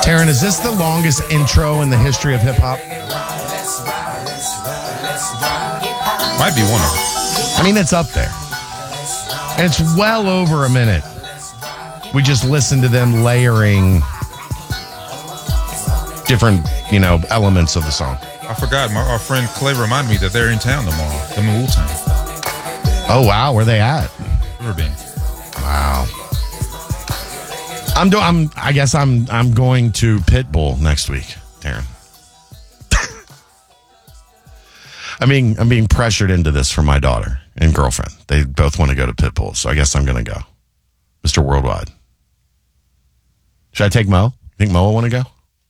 Taryn, is this the longest intro in the history of hip-hop? Might be one of them. I mean, it's up there. And it's well over a minute. We just listened to them layering different, elements of the song. I forgot. Our friend Clay reminded me that they're in town tomorrow. Them in Wu-Tang. Oh, wow. Where they at? Riverbend. Wow. I guess I'm going to Pitbull next week, Darren. I'm being pressured into this from my daughter and girlfriend. They both want to go to Pitbull, so I guess I'm going to go. Mr. Worldwide. Should I take Mo? Think Mo will want to go?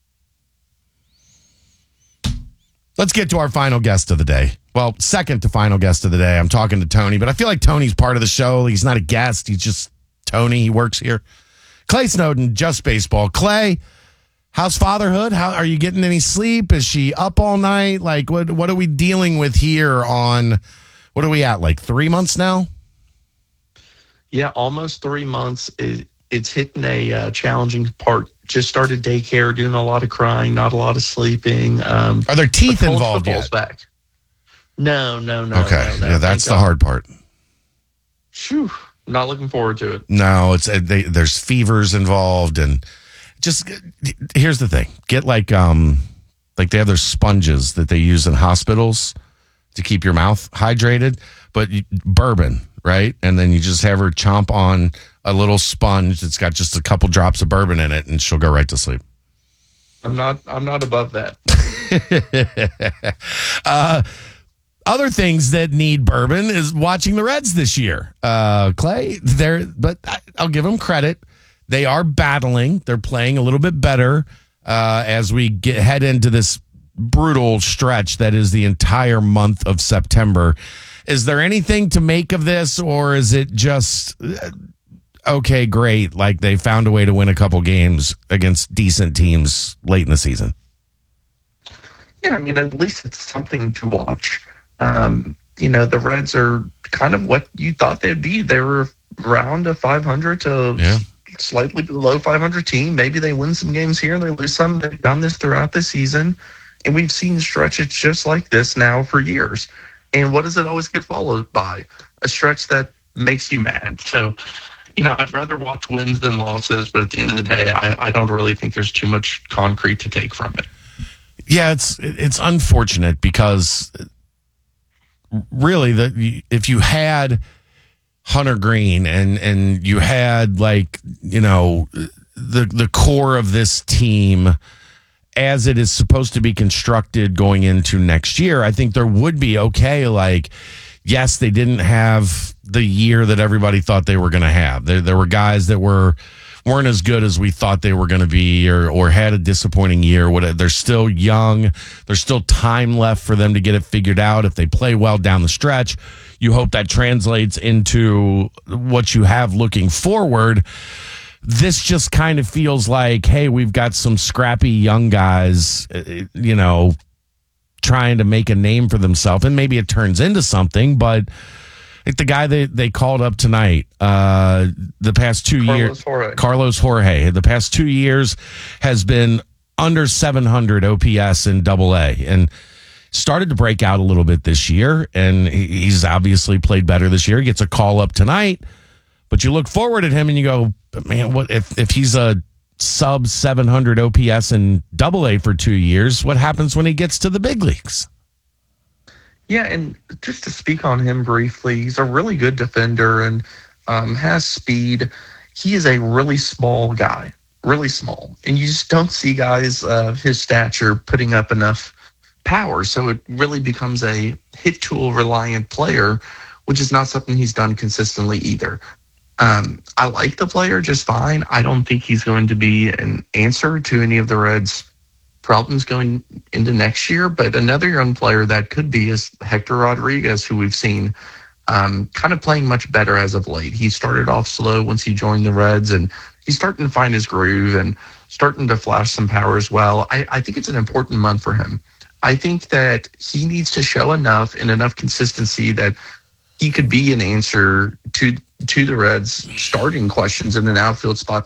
Let's get to our final guest of the day. Well, second to final guest of the day. I'm talking to Tony, but I feel like Tony's part of the show. He's not a guest. He's just Tony. He works here. Clay Snowden, Just Baseball. Clay, how's fatherhood? How are you getting any sleep? Is she up all night? Like, what are we dealing with here on, what are we at, like 3 months now? Yeah, almost 3 months. It's hitting a challenging part. Just started daycare, doing a lot of crying, not a lot of sleeping. Are there teeth involved yet? Back. No. Okay, no. Yeah, that's the hard part. Phew. Not looking forward to it. No, there's fevers involved, and just here's the thing: get like they have those sponges that they use in hospitals to keep your mouth hydrated, but bourbon, right? And then you just have her chomp on a little sponge that's got just a couple drops of bourbon in it, and she'll go right to sleep. I'm not above that. Other things that need bourbon is watching the Reds this year. Clay, but I'll give them credit. They are battling. They're playing a little bit better as we head into this brutal stretch that is the entire month of September. Is there anything to make of this, or is it just, okay, great, like they found a way to win a couple games against decent teams late in the season? Yeah, I mean, at least it's something to watch. The Reds are kind of what you thought they'd be. They were around a 500 to slightly below 500 team. Maybe they win some games here and they lose some. They've done this throughout the season, and we've seen stretches just like this now for years. And what does it always get followed by? A stretch that makes you mad. So, I'd rather watch wins than losses, but at the end of the day, I don't really think there's too much concrete to take from it. Yeah, it's unfortunate because really, if you had Hunter Green and you had the core of this team as it is supposed to be constructed going into next year, I think there would be okay. Like, yes, they didn't have the year that everybody thought they were going to have. There were guys that weren't as good as we thought they were going to be, or had a disappointing year. They're still young. There's still time left for them to get it figured out. If they play well down the stretch, you hope that translates into what you have looking forward. This just kind of feels like, hey, we've got some scrappy young guys, trying to make a name for themselves, and maybe it turns into something, but like the guy they called up tonight, the past 2 years, Carlos Jorge, the past 2 years has been under 700 OPS in AA, and started to break out a little bit this year, and he's obviously played better this year. He gets a call up tonight, but you look forward at him and you go, man, what if he's a sub 700 OPS in AA for 2 years? What happens when he gets to the big leagues? Yeah, and just to speak on him briefly, he's a really good defender and has speed. He is a really small guy, really small. And you just don't see guys of his stature putting up enough power. So it really becomes a hit tool reliant player, which is not something he's done consistently either. I like the player just fine. I don't think he's going to be an answer to any of the Reds' problems going into next year, but another young player that could be is Hector Rodriguez, who we've seen kind of playing much better as of late. He started off slow once he joined the Reds, and he's starting to find his groove and starting to flash some power as well. I think it's an important month for him. I think that he needs to show enough and enough consistency that he could be an answer to the Reds' starting questions in an outfield spot